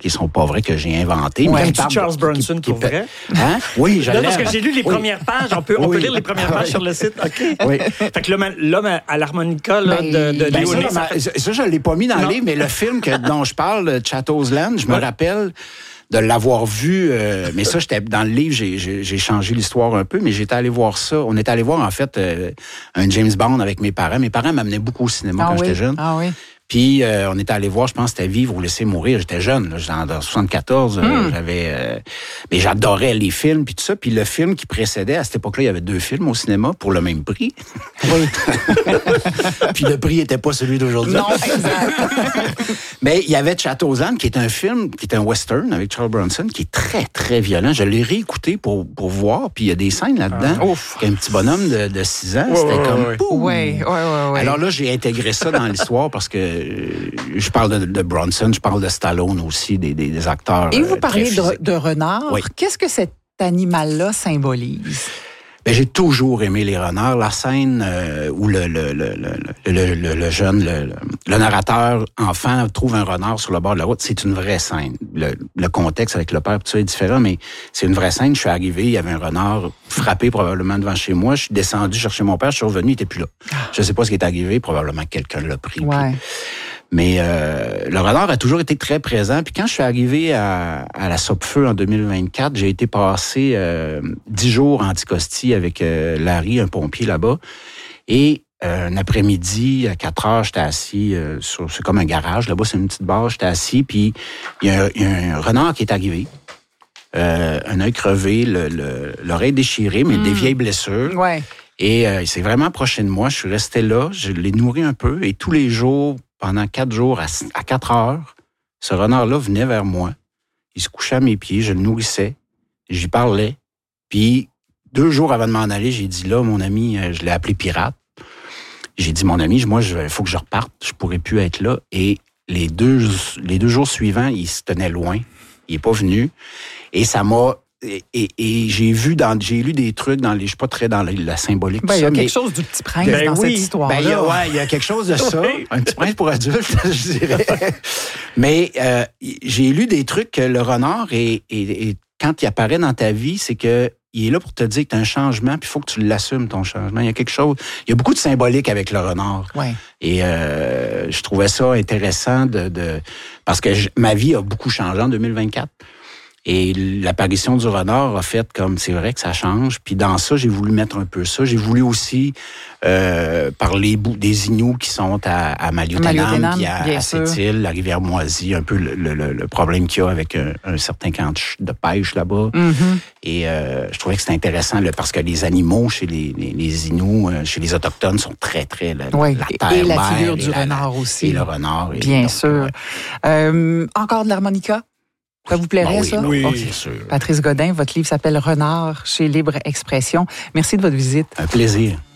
qui sont pas vrais, que j'ai inventés. Ouais, Charles Bronson, pour vrai? Hein? Oui, je l'aime. Parce que j'ai lu les premières pages. On peut lire les premières pages sur le site. OK. Oui. Fait que l'homme à l'harmonica de Léoné... Ça, je l'ai pas mis dans le livre, mais le film dont je parle, Chateau's Land, je me rappelle de l'avoir vu, mais ça, j'étais dans le livre, j'ai changé l'histoire un peu, mais j'étais allé voir ça. On est allé voir, en fait, un James Bond avec mes parents. Mes parents m'amenaient beaucoup au cinéma quand j'étais jeune. Ah oui. Puis, on était allé voir, je pense, c'était Vivre ou laisser mourir. J'étais jeune, là, en 74. Mais j'adorais les films, puis tout ça. Puis le film qui précédait, à cette époque-là, il y avait 2 films au cinéma pour le même prix. Oui. Puis le prix n'était pas celui d'aujourd'hui. Non, exact. Mais il y avait Chateau's Land, qui est un film, qui est un western avec Charles Bronson, qui est très, très violent. Je l'ai réécouté pour voir, puis il y a des scènes là-dedans. Un petit bonhomme de 6 ans, c'était comme... Oui. Alors là, j'ai intégré ça dans l'histoire parce que je parle de Bronson, je parle de Stallone aussi, des acteurs. Et vous parlez de renard. Oui. Qu'est-ce que cet animal-là symbolise? Ben, j'ai toujours aimé les renards. La scène où le jeune, le narrateur enfant trouve un renard sur le bord de la route, c'est une vraie scène. Le contexte avec le père, tout ça est différent, mais c'est une vraie scène. Je suis arrivé, il y avait un renard frappé probablement devant chez moi. Je suis descendu chercher mon père, je suis revenu, il était plus là. Je sais pas ce qui est arrivé, probablement que quelqu'un l'a pris. Ouais. Mais le renard a toujours été très présent. Puis quand je suis arrivé à la Sopfeu en 2024, j'ai été passer 10 jours en Anticosti avec Larry, un pompier là-bas. Et un après-midi, à 4 heures, j'étais assis c'est comme un garage. Là-bas, c'est une petite barre. J'étais assis, puis il y a un renard qui est arrivé. Un œil crevé, l'oreille déchirée, mais des vieilles blessures. Ouais. Et il s'est vraiment approché de moi. Je suis resté là. Je l'ai nourri un peu. Et tous les jours, pendant 4 jours, à 4 heures, ce renard-là venait vers moi. Il se couchait à mes pieds, je le nourrissais, j'y parlais. Puis, 2 jours avant de m'en aller, j'ai dit, là, mon ami, je l'ai appelé pirate. J'ai dit, mon ami, moi, il faut que je reparte, je pourrais plus être là. Et les deux jours suivants, il se tenait loin. Il est pas venu. Et ça m'a... Et j'ai lu des trucs je suis pas très dans la symbolique. Il y a quelque chose du Petit Prince dans cette histoire-là. Il y a quelque chose de ça. Un Petit Prince pour adultes, je dirais. Mais j'ai lu des trucs que le renard, et quand il apparaît dans ta vie, c'est que il est là pour te dire que tu as un changement, puis il faut que tu l'assumes, ton changement. Il y a quelque chose... Il y a beaucoup de symbolique avec le renard. Ouais. Et je trouvais ça intéressant parce que ma vie a beaucoup changé en 2024. Et l'apparition du renard a fait comme, c'est vrai que ça change. Puis dans ça, j'ai voulu mettre un peu ça. J'ai voulu aussi parler des Inuits qui sont à Maliotenam, puis à Sept-Îles, la rivière Moisie, un peu le problème qu'il y a avec un certain camp de pêche là-bas. Mm-hmm. Et je trouvais que c'était intéressant parce que les animaux chez les Inuits, chez les Autochtones, sont très, très... La terre, et la figure du renard aussi. Et le renard. Bien sûr. Encore de l'harmonica? Ça vous plairait, ça? Oui, c'est sûr. Patrice Godin, votre livre s'appelle Renard chez Libre Expression. Merci de votre visite. Un plaisir.